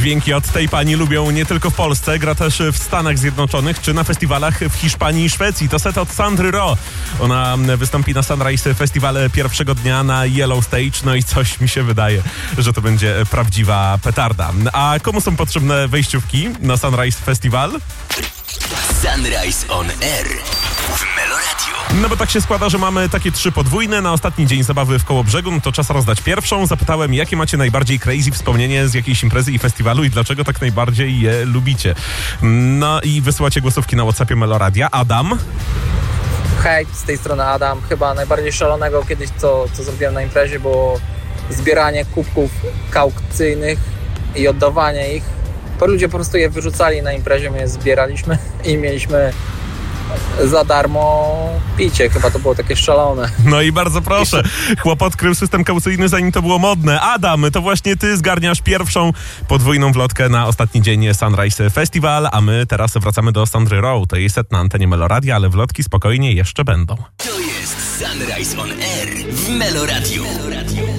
dźwięki od tej pani lubią nie tylko w Polsce, gra też w Stanach Zjednoczonych czy na festiwalach w Hiszpanii i Szwecji. To set od Sandry Ro. Ona wystąpi na Sunrise Festival pierwszego dnia na Yellow Stage, no i coś mi się wydaje, że to będzie prawdziwa petarda. A komu są potrzebne wejściówki na Sunrise Festival? Sunrise on Air w Meloradio. No bo tak się składa, że mamy takie 3 podwójne na ostatni dzień zabawy w Kołobrzegu, no to czas rozdać pierwszą. Zapytałem, jakie macie najbardziej crazy wspomnienie z jakiejś imprezy i festiwalu i dlaczego tak najbardziej je lubicie. No i wysyłacie głosówki na WhatsAppie Meloradia. Adam? Hej, z tej strony Adam. Chyba najbardziej szalonego kiedyś, co zrobiłem na imprezie, było zbieranie kubków kaucyjnych i oddawanie ich. Bo ludzie po prostu je wyrzucali na imprezie, my je zbieraliśmy i mieliśmy za darmo picie. Chyba to było takie szalone. No i bardzo proszę. Chłop odkrył system kaucyjny, zanim to było modne. Adam, to właśnie ty zgarniasz pierwszą podwójną wlotkę na ostatni dzień Sunrise Festival, a my teraz wracamy do Sandry Row. To jej set na antenie Meloradia, ale wlotki spokojnie jeszcze będą. To jest Sunrise on Air w Meloradio.